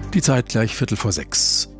Die Zeit gleich 5:45.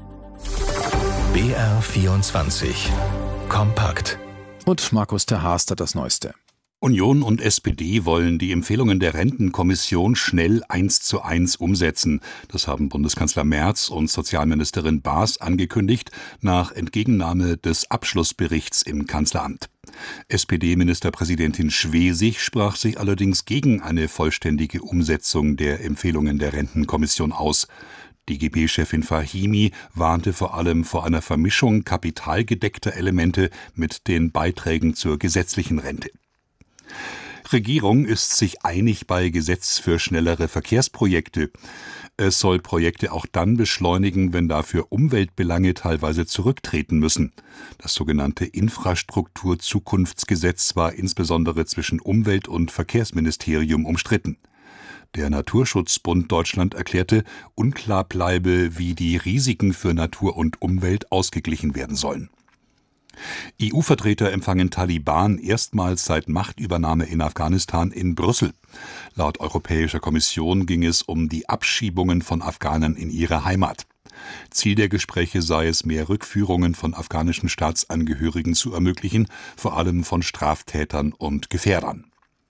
BR24 Kompakt. Und Markus ter Haast hat das Neueste. Union und SPD wollen die Empfehlungen der Rentenkommission schnell 1:1 umsetzen. Das haben Bundeskanzler Merz und Sozialministerin Baas angekündigt, nach Entgegennahme des Abschlussberichts im Kanzleramt. SPD-Ministerpräsidentin Schwesig sprach sich allerdings gegen eine vollständige Umsetzung der Empfehlungen der Rentenkommission aus. DGB-Chefin Fahimi warnte vor allem vor einer Vermischung kapitalgedeckter Elemente mit den Beiträgen zur gesetzlichen Rente. Regierung ist sich einig bei Gesetz für schnellere Verkehrsprojekte. Es soll Projekte auch dann beschleunigen, wenn dafür Umweltbelange teilweise zurücktreten müssen. Das sogenannte Infrastrukturzukunftsgesetz war insbesondere zwischen Umwelt- und Verkehrsministerium umstritten. Der Naturschutzbund Deutschland erklärte, unklar bleibe, wie die Risiken für Natur und Umwelt ausgeglichen werden sollen. EU-Vertreter empfangen Taliban erstmals seit Machtübernahme in Afghanistan in Brüssel. Laut Europäischer Kommission ging es um die Abschiebungen von Afghanen in ihre Heimat. Ziel der Gespräche sei es, mehr Rückführungen von afghanischen Staatsangehörigen zu ermöglichen, vor allem von Straftätern und Gefährdern.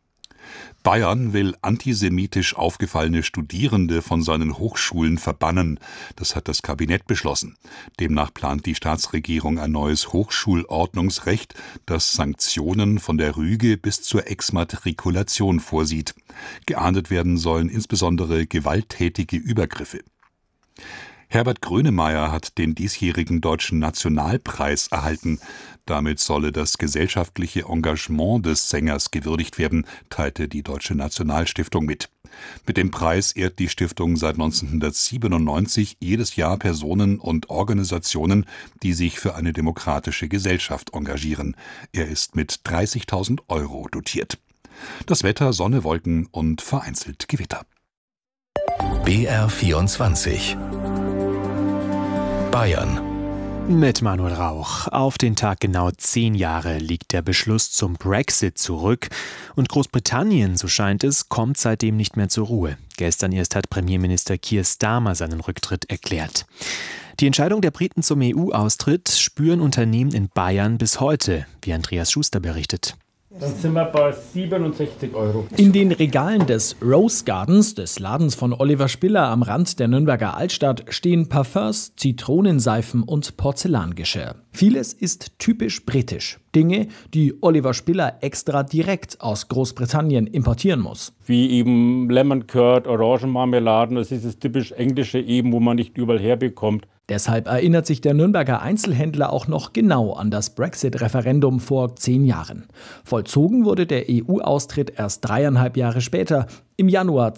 Bayern will antisemitisch aufgefallene Studierende von seinen Hochschulen verbannen. Das hat das Kabinett beschlossen. Demnach plant die Staatsregierung ein neues Hochschulordnungsrecht, das Sanktionen von der Rüge bis zur Exmatrikulation vorsieht. Geahndet werden sollen insbesondere gewalttätige Übergriffe. Herbert Grönemeyer hat den diesjährigen Deutschen Nationalpreis erhalten. Damit solle das gesellschaftliche Engagement des Sängers gewürdigt werden, teilte die Deutsche Nationalstiftung mit. Mit dem Preis ehrt die Stiftung seit 1997 jedes Jahr Personen und Organisationen, die sich für eine demokratische Gesellschaft engagieren. Er ist mit 30.000 € dotiert. Das Wetter: Sonne, Wolken und vereinzelt Gewitter. BR24 Bayern. Mit Manuel Rauch. Auf den Tag genau 10 Jahre liegt der Beschluss zum Brexit zurück. Und Großbritannien, so scheint es, kommt seitdem nicht mehr zur Ruhe. Gestern erst hat Premierminister Keir Starmer seinen Rücktritt erklärt. Die Entscheidung der Briten zum EU-Austritt spüren Unternehmen in Bayern bis heute, wie Andreas Schuster berichtet. Dann sind wir bei 67 €. In den Regalen des Rose Gardens, des Ladens von Oliver Spiller am Rand der Nürnberger Altstadt, stehen Parfums, Zitronenseifen und Porzellangeschirr. Vieles ist typisch britisch. Dinge, die Oliver Spiller extra direkt aus Großbritannien importieren muss. Wie eben Lemon Curd, Orangenmarmeladen, das ist das typisch Englische eben, wo man nicht überall herbekommt. Deshalb erinnert sich der Nürnberger Einzelhändler auch noch genau an das Brexit-Referendum vor 10 Jahren. Vollzogen wurde der EU-Austritt erst 3,5 Jahre später, im Januar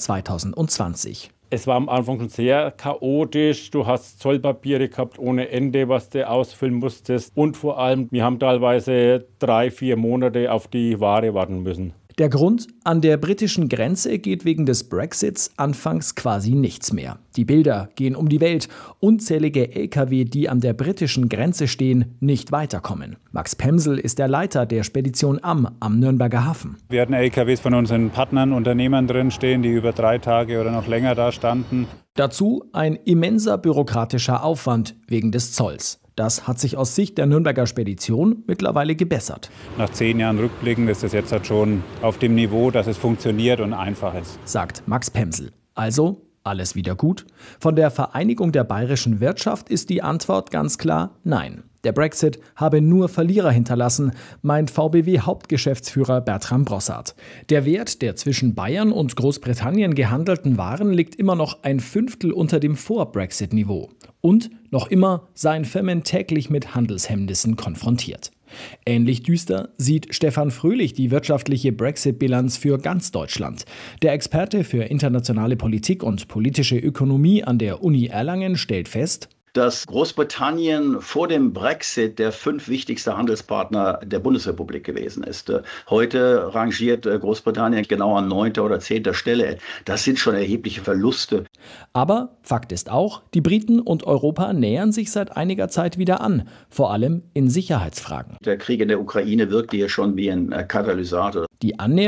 2020. Es war am Anfang schon sehr chaotisch. Du hast Zollpapiere gehabt ohne Ende, was du ausfüllen musstest. Und vor allem, wir haben teilweise 3-4 Monate auf die Ware warten müssen. Der Grund: an der britischen Grenze geht wegen des Brexits anfangs quasi nichts mehr. Die Bilder gehen um die Welt. Unzählige Lkw, die an der britischen Grenze stehen, nicht weiterkommen. Max Pemsel ist der Leiter der Spedition am Nürnberger Hafen. Wir hatten LKWs von unseren Partnern, Unternehmern drin stehen, die über 3 Tage oder noch länger da standen. Dazu ein immenser bürokratischer Aufwand wegen des Zolls. Das hat sich aus Sicht der Nürnberger Spedition mittlerweile gebessert. Nach 10 Jahren rückblickend ist es jetzt halt schon auf dem Niveau, dass es funktioniert und einfach ist, sagt Max Pemsel. Also alles wieder gut? Von der Vereinigung der bayerischen Wirtschaft ist die Antwort ganz klar nein. Der Brexit habe nur Verlierer hinterlassen, meint VBW-Hauptgeschäftsführer Bertram Brossard. Der Wert der zwischen Bayern und Großbritannien gehandelten Waren liegt immer noch 1/5 unter dem Vor-Brexit-Niveau. Und noch immer seien Firmen täglich mit Handelshemmnissen konfrontiert. Ähnlich düster sieht Stefan Fröhlich die wirtschaftliche Brexit-Bilanz für ganz Deutschland. Der Experte für internationale Politik und politische Ökonomie an der Uni Erlangen stellt fest: dass Großbritannien vor dem Brexit der 5 wichtigste Handelspartner der Bundesrepublik gewesen ist. Heute rangiert Großbritannien genau an 9. oder 10. Stelle. Das sind schon erhebliche Verluste. Aber Fakt ist auch, die Briten und Europa nähern sich seit einiger Zeit wieder an, vor allem in Sicherheitsfragen. Der Krieg in der Ukraine wirkt hier schon wie ein Katalysator. Die Annäherung